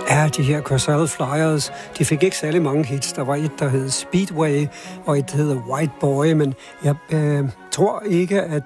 Ja, de her Corsell Flyers, de fik ikke særlig mange hits. Der var et, der hed Speedway, og et, der hedder White Boy, men jeg tror ikke, at